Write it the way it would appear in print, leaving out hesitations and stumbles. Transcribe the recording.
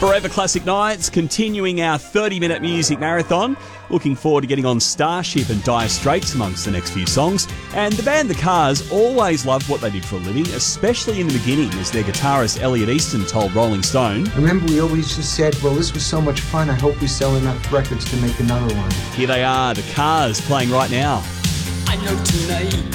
Forever Classic Nights, continuing our 30-minute music marathon. Looking forward to getting on Starship and Dire Straits amongst the next few songs. And the band The Cars always loved what they did for a living, especially in the beginning, as their guitarist Elliot Easton told Rolling Stone. I remember we always just said, well, this was so much fun, I hope we sell enough records to make another one. Here they are, The Cars, playing right now. I know tonight